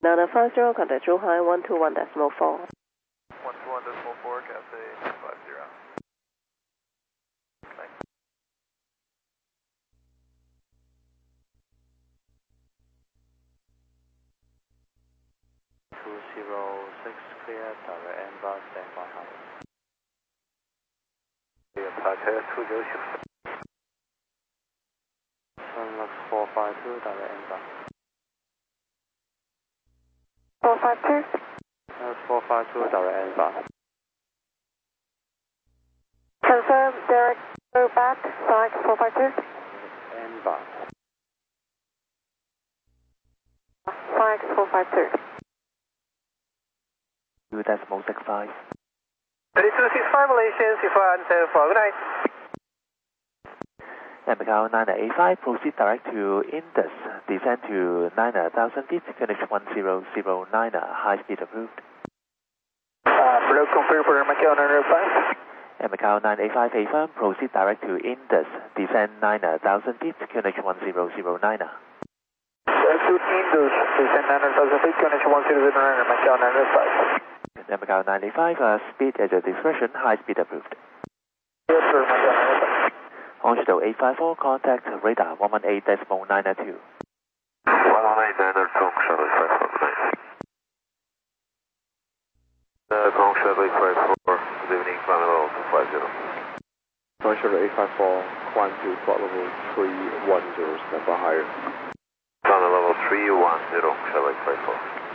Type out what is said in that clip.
950, contact Zhuhai 121.4. 121.4, Cathay 250. Thanks. 206, clear, direct inbound, standby high. Departure 290. Sunlux 452, direct inbound. 452. Sunlux 452, direct inbound. Confirm, direct go back, flight 452. Inbound. Flight 452. 2.65. 3265 Malaysian, Sifuan 74, good night. Macau 985, proceed direct to Indus, descend to 9,000 feet, finish 1009, high speed approved. Below confirm for Macau 985. Macau 985, affirm, proceed direct to Indus, descend 9,000 feet, finish 1009. To Indus, descend 9,000 feet, finish 1009, Macau 985. Macau 985, speed at your discretion, high speed approved. Yes sir, Macau 985. Onshore 854, contact radar 118.992. 118.992, Charlie 549. Gong Charlie 54, good evening, climb level 250. Gong Charlie 854, climb to flight level 310, stand by higher. Climb level 310, Charlie 54.